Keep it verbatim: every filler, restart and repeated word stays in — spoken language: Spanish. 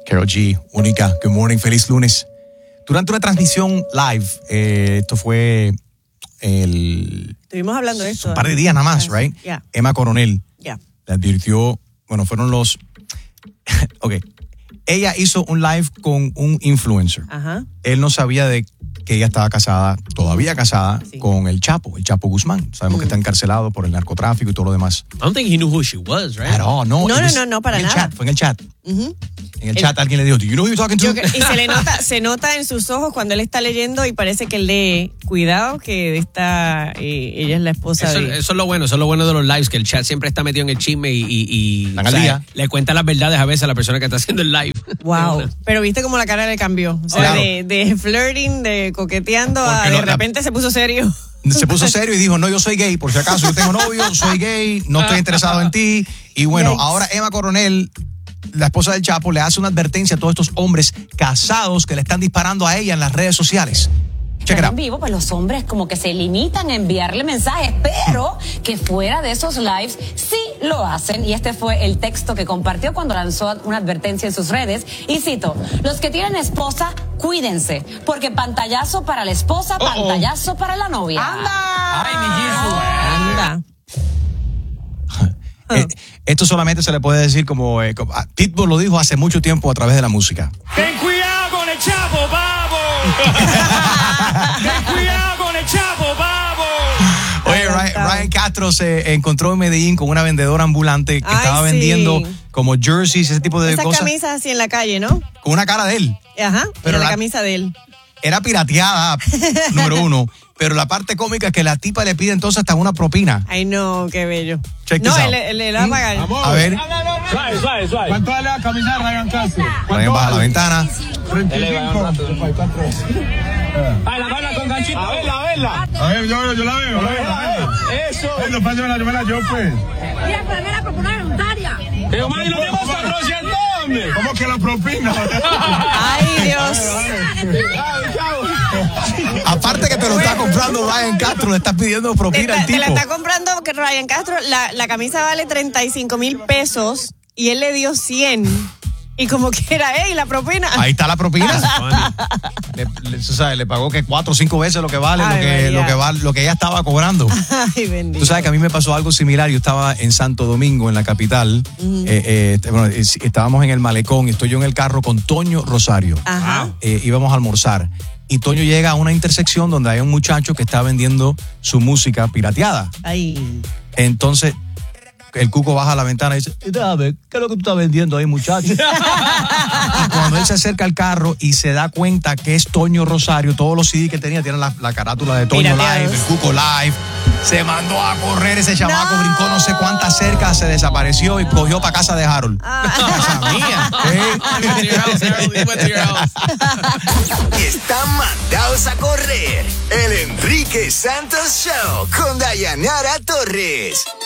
Karol G, única. Good morning, feliz lunes. Durante una transmisión live, eh, esto fue el... Estuvimos hablando de esto. Un par de días nada más, right? Yeah. Emma Coronel Yeah. le advirtió, bueno, fueron los... ok. Ella hizo un live con un influencer. Ajá. Él no sabía de que ella estaba casada, todavía casada, sí. con el Chapo, el Chapo Guzmán. Sabemos mm. que está encarcelado por el narcotráfico y todo lo demás. I don't think he knew who she was, right? Claro, no. No, no, no, no, para en el nada. Chat, fue en el chat. Uh-huh. En el chat el, alguien le dijo, do you know who you're talking to? Yo, y se le nota, se nota en sus ojos cuando él está leyendo y parece que él lee, cuidado que está, eh, ella es la esposa eso, de... Eso es lo bueno, eso es lo bueno de los lives, que el chat siempre está metido en el chisme y, y, y o sea, le cuenta las verdades a veces a la persona que está haciendo el live. Wow, pero viste cómo la cara le cambió, o sea, claro. de, de flirting, de coqueteando, a, de repente la... se puso serio. Se puso serio y dijo, no, yo soy gay, por si acaso, yo tengo novio, soy gay, no estoy interesado en ti. Y bueno, Yikes. Ahora Emma Coronel, la esposa del Chapo, le hace una advertencia a todos estos hombres casados que le están disparando a ella en las redes sociales. Check it out. En vivo, pues los hombres como que se limitan a enviarle mensajes, pero que fuera de esos lives sí lo hacen. Y este fue el texto que compartió cuando lanzó una advertencia en sus redes. Y cito, los que tienen esposa, cuídense, porque pantallazo para la esposa, oh, pantallazo oh. para la novia. ¡Anda! ¡Ay, mi ¡Anda! Eh, esto solamente se le puede decir como, eh, como Pitbull lo dijo hace mucho tiempo a través de la música. ¡Ten cuidado con el Chapo, vamos! ¡Ten cuidado con el Chapo, vamos! Oye, Ryan, Ryan Castro se encontró en Medellín con una vendedora ambulante que Ay, estaba sí. vendiendo como jerseys, ese tipo de Esas cosas. Esas camisas así en la calle, ¿no? Con una cara de él. Ajá, pero la, la camisa de él. Era pirateada, número uno. Pero la parte cómica es que la tipa le pide entonces hasta una propina. Ay, no, qué bello. Check no, this out. él, él le va a pagar. ¿Mm? A ver. Suave, suave, suave. ¿Cuánto vale la camisa de Ryan Castro? Ryan baja la ventana. treinta y cinco. Ay, la bala con ganchito. A verla, a verla. A ver, yo, yo la veo. La veo, la veo. Eso. Eso, pásamela, yo me la llevo, pues. Mira, pero mira, propina voluntaria. Pero, man, no tenemos cuatrocientos, hombre. ¿Cómo que la propina? Ay, Dios. Aparte que te lo está comprando Ryan Castro, le estás pidiendo propina te, al tipo. Te la está comprando Ryan Castro, la, la camisa vale treinta y cinco mil pesos y él le dio cien. Y como que era, ey, la propina. Ahí está la propina. le, le, o sea, le pagó que cuatro o cinco veces lo que vale, Ay, lo que, lo que vale, lo que ella estaba cobrando. Ay, bendito. Tú sabes que a mí me pasó algo similar. Yo estaba en Santo Domingo, en la capital. Uh-huh. eh, eh, bueno, estábamos en el malecón y estoy yo en el carro con Toño Rosario. Ajá. Eh, íbamos a almorzar. Y Toño llega a una intersección donde hay un muchacho que está vendiendo su música pirateada. Ay. Entonces, el cuco baja la ventana y dice, ¿qué es lo que tú estás vendiendo ahí, muchacho? Y cuando él se acerca al carro y se da cuenta que es Toño Rosario, todos los C D que tenía tienen la, la carátula de Toño Pirateados. Live, el cuco Live. Se mandó a correr ese chamaco, no. brincó no sé cuántas cercas, se desapareció y cogió para casa de Harold. Ah. Casa mía. Están mandados a correr. El Enrique Santos Show con Dayanara Torres.